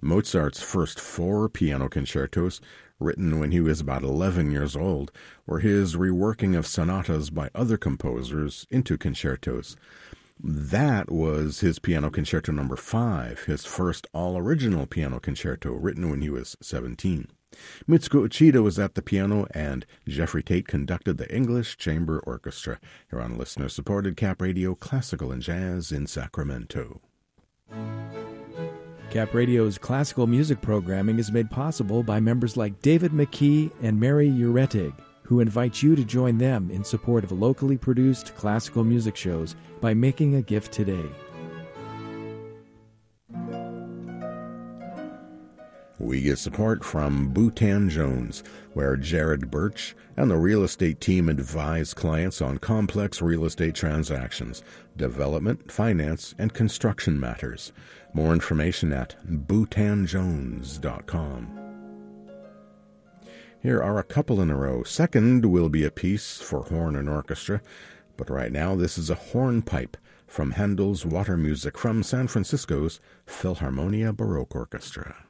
Mozart's first 4 piano concertos, written when he was about 11 years old, were his reworking of sonatas by other composers into concertos. That was his Piano Concerto No. 5, his first all-original piano concerto, written when he was 17. Mitsuko Uchida was at the piano, and Jeffrey Tate conducted the English Chamber Orchestra, here on listener-supported Cap Radio Classical and Jazz in Sacramento. Cap Radio's classical music programming is made possible by members like David McKee and Mary Uretig, who invite you to join them in support of locally produced classical music shows by making a gift today. We get support from Bhutan Jones, where Jared Birch and the real estate team advise clients on complex real estate transactions, development, finance, and construction matters. More information at bhutanjones.com. Here are a couple in a row. Second will be a piece for horn and orchestra, but right now this is a hornpipe from Handel's Water Music from San Francisco's Philharmonia Baroque Orchestra.